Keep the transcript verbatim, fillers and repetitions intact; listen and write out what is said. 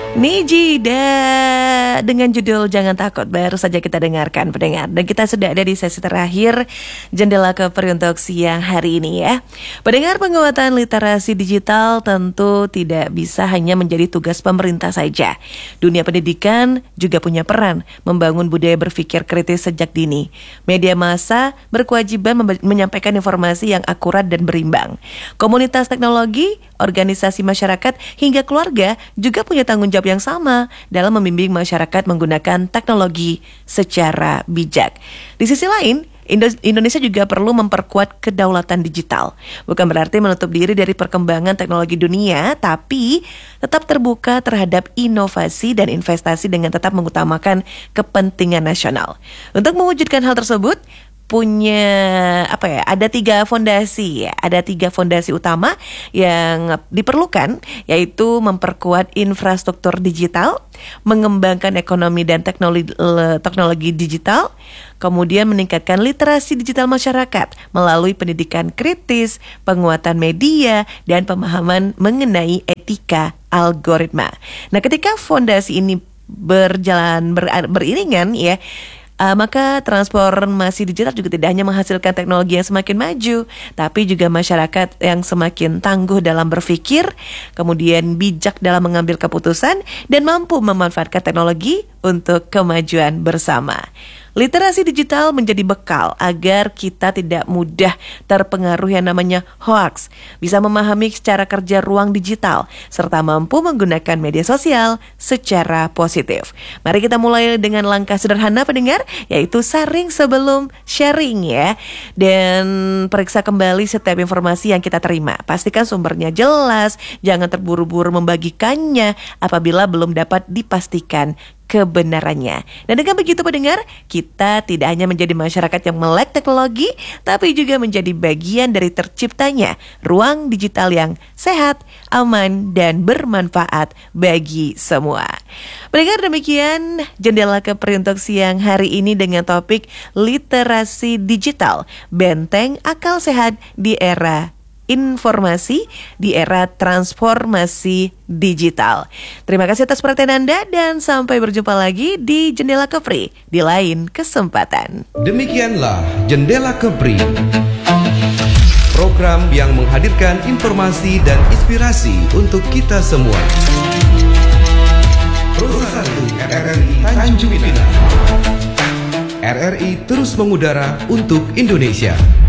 Nijida dengan judul Jangan Takut baru saja kita dengarkan pendengar. Dan kita sudah ada di sesi terakhir Jendela Kepri untuk siang hari ini ya. Pendengar, penguatan literasi digital tentu tidak bisa hanya menjadi tugas pemerintah saja. Dunia pendidikan juga punya peran membangun budaya berpikir kritis sejak dini. Media massa berkewajiban mem- menyampaikan informasi yang akurat dan berimbang. Komunitas teknologi, organisasi masyarakat hingga keluarga juga punya tanggung jawab yang sama dalam membimbing masyarakat menggunakan teknologi secara bijak. Di sisi lain, Indonesia juga perlu memperkuat kedaulatan digital. Bukan berarti menutup diri dari perkembangan teknologi dunia, tapi tetap terbuka terhadap inovasi dan investasi dengan tetap mengutamakan kepentingan nasional. Untuk mewujudkan hal tersebut, punya apa ya? Ada tiga fondasi ya, ada tiga fondasi utama yang diperlukan, yaitu memperkuat infrastruktur digital, mengembangkan ekonomi dan teknologi, teknologi digital, kemudian meningkatkan literasi digital masyarakat melalui pendidikan kritis, penguatan media, dan pemahaman mengenai etika algoritma. Nah, ketika fondasi ini berjalan ber, beriringan ya, Uh, maka transformasi digital juga tidak hanya menghasilkan teknologi yang semakin maju, tapi juga masyarakat yang semakin tangguh dalam berpikir, kemudian bijak dalam mengambil keputusan, dan mampu memanfaatkan teknologi untuk kemajuan bersama. Literasi digital menjadi bekal agar kita tidak mudah terpengaruh yang namanya hoax, bisa memahami secara kerja ruang digital, serta mampu menggunakan media sosial secara positif. Mari kita mulai dengan langkah sederhana pendengar, yaitu saring sebelum sharing ya. Dan periksa kembali setiap informasi yang kita terima. Pastikan sumbernya jelas, jangan terburu-buru membagikannya apabila belum dapat dipastikan kebenarannya. Dan dengan begitu pendengar, kita tidak hanya menjadi masyarakat yang melek teknologi, tapi juga menjadi bagian dari terciptanya ruang digital yang sehat, aman, dan bermanfaat bagi semua. Pendengar, demikian Jendela Kepri untuk siang hari ini dengan topik literasi digital, benteng akal sehat di era informasi, di era transformasi digital. Terima kasih atas perhatian Anda dan sampai berjumpa lagi di Jendela Kepri di lain kesempatan. Demikianlah Jendela Kepri, program yang menghadirkan informasi dan inspirasi untuk kita semua. Perusahaan R R I Tanjung Pinang. R R I terus mengudara untuk Indonesia.